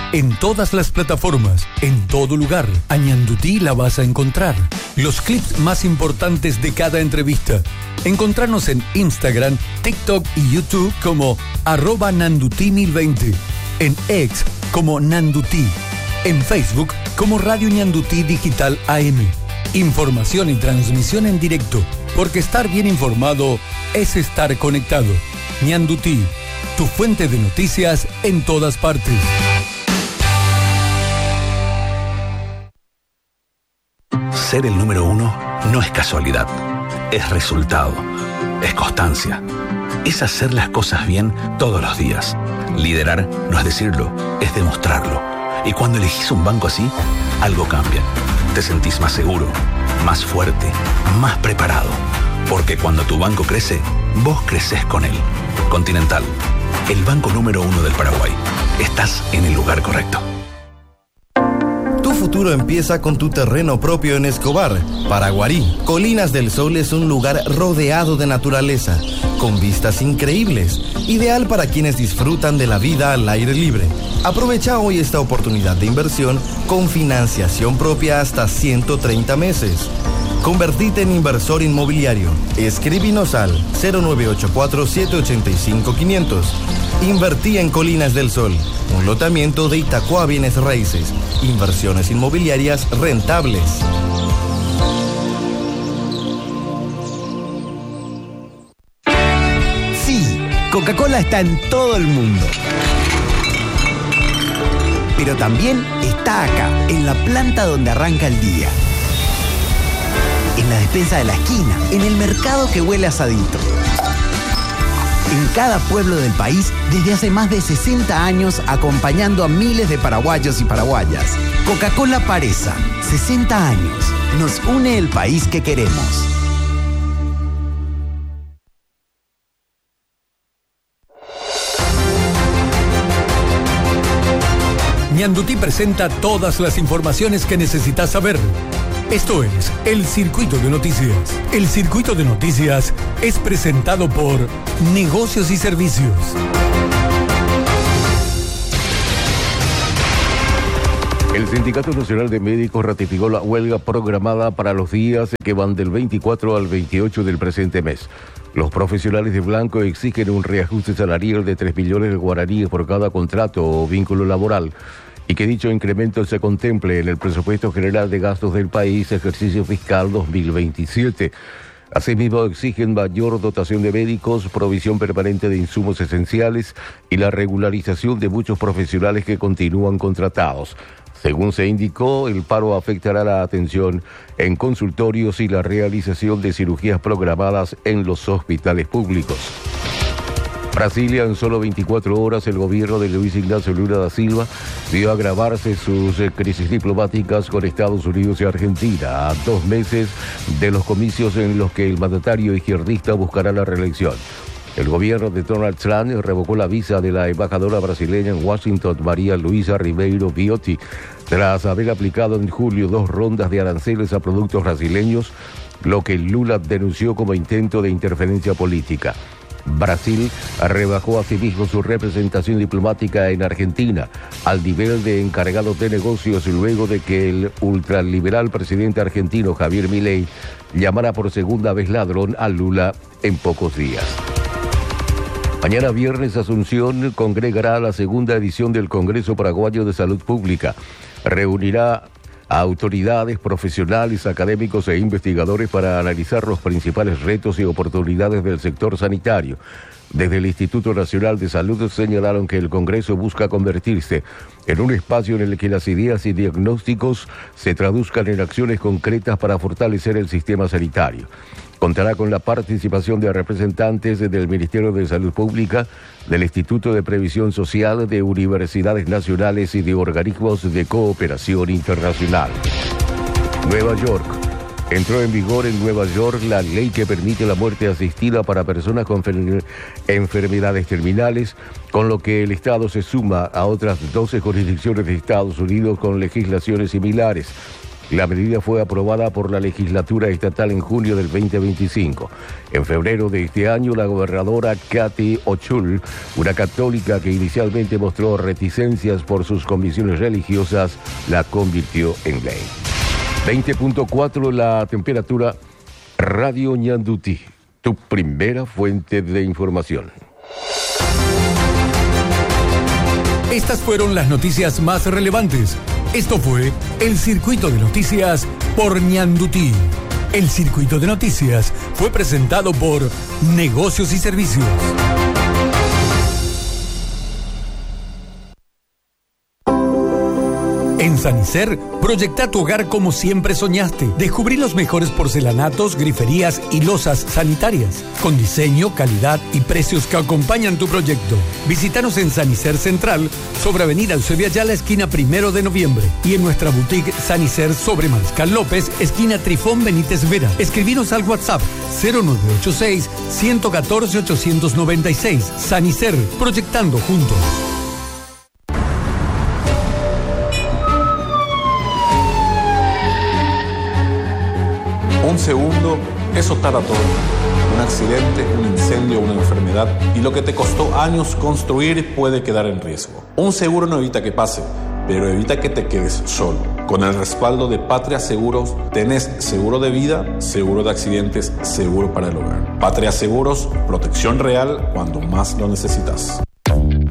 En todas las plataformas, en todo lugar, a Ñandutí la vas a encontrar. Los clips más importantes de cada entrevista. Encontrarnos en Instagram, TikTok y YouTube como @Nandutí1020. En X como Nandutí. En Facebook como Radio Ñandutí Digital AM. Información y transmisión en directo, porque estar bien informado es estar conectado. Ñandutí, tu fuente de noticias en todas partes. Ser el número uno no es casualidad, es resultado, es constancia, es hacer las cosas bien todos los días. Liderar no es decirlo, es demostrarlo. Y cuando elegís un banco así, algo cambia. Te sentís más seguro, más fuerte, más preparado. Porque cuando tu banco crece, vos creces con él. Continental, el banco número uno del Paraguay. Estás en el lugar correcto. Tu futuro empieza con tu terreno propio en Escobar, Paraguarí. Colinas del Sol es un lugar rodeado de naturaleza, con vistas increíbles, ideal para quienes disfrutan de la vida al aire libre. Aprovecha hoy esta oportunidad de inversión con financiación propia hasta 130 meses. Convertite en inversor inmobiliario. Escríbenos al 0984-785-500. Invertí en Colinas del Sol, un lotamiento de Itaqua Bienes Raíces. Inversiones inmobiliarias rentables. Sí, Coca-Cola está en todo el mundo. Pero también está acá, en la planta donde arranca el día. En la despensa de la esquina, en el mercado que huele a asadito. En cada pueblo del país, desde hace más de 60 años, acompañando a miles de paraguayos y paraguayas. Coca-Cola Paresa, 60 años. Nos une el país que queremos. Ñandutí presenta todas las informaciones que necesitas saber. Esto es El Circuito de Noticias. El Circuito de Noticias es presentado por Negocios y Servicios. El Sindicato Nacional de Médicos ratificó la huelga programada para los días que van del 24 al 28 del presente mes. Los profesionales de blanco exigen un reajuste salarial de 3 millones de guaraníes por cada contrato o vínculo laboral y que dicho incremento se contemple en el presupuesto general de gastos del país ejercicio fiscal 2027. Asimismo, exigen mayor dotación de médicos, provisión permanente de insumos esenciales y la regularización de muchos profesionales que continúan contratados. Según se indicó, el paro afectará la atención en consultorios y la realización de cirugías programadas en los hospitales públicos. Brasilia, en solo 24 horas, el gobierno de Luis Ignacio Lula da Silva vio agravarse sus crisis diplomáticas con Estados Unidos y Argentina, a 2 meses de los comicios en los que el mandatario izquierdista buscará la reelección. El gobierno de Donald Trump revocó la visa de la embajadora brasileña en Washington, María Luisa Ribeiro Viotti, tras haber aplicado en julio 2 rondas de aranceles a productos brasileños, lo que Lula denunció como intento de interferencia política. Brasil rebajó asimismo su representación diplomática en Argentina al nivel de encargado de negocios luego de que el ultraliberal presidente argentino Javier Milei llamara por segunda vez ladrón a Lula en pocos días. Mañana viernes, Asunción congregará la segunda edición del Congreso Paraguayo de Salud Pública. Reunirá a autoridades, profesionales, académicos e investigadores para analizar los principales retos y oportunidades del sector sanitario. Desde el Instituto Nacional de Salud señalaron que el Congreso busca convertirse en un espacio en el que las ideas y diagnósticos se traduzcan en acciones concretas para fortalecer el sistema sanitario. Contará con la participación de representantes del Ministerio de Salud Pública, del Instituto de Previsión Social, de universidades nacionales y de organismos de cooperación internacional. Nueva York. Entró en vigor en Nueva York la ley que permite la muerte asistida para personas con enfermedades terminales, con lo que el Estado se suma a otras 12 jurisdicciones de Estados Unidos con legislaciones similares. La medida fue aprobada por la legislatura estatal en junio del 2025. En febrero de este año, la gobernadora Kathy Hochul, una católica que inicialmente mostró reticencias por sus convicciones religiosas, la convirtió en ley. 20.4 la temperatura. Radio Ñandutí, tu primera fuente de información. Estas fueron las noticias más relevantes. Esto fue el Circuito de Noticias por Ñandutí. El Circuito de Noticias fue presentado por Negocios y Servicios. En Sanicer, proyecta tu hogar como siempre soñaste. Descubrí los mejores porcelanatos, griferías y losas sanitarias, con diseño, calidad y precios que acompañan tu proyecto. Visítanos en Sanicer Central, sobre Avenida Eusebio Ayala, esquina 1 de noviembre. Y en nuestra boutique Sanicer sobre Mariscal López, esquina Trifón Benítez Vera. Escribinos al WhatsApp 0986-114-896. Sanicer, proyectando juntos. Un segundo es optar a todo. Un accidente, un incendio, una enfermedad y lo que te costó años construir puede quedar en riesgo. Un seguro no evita que pase, pero evita que te quedes solo. Con el respaldo de Patria Seguros, tenés seguro de vida, seguro de accidentes, seguro para el hogar. Patria Seguros, protección real cuando más lo necesitas.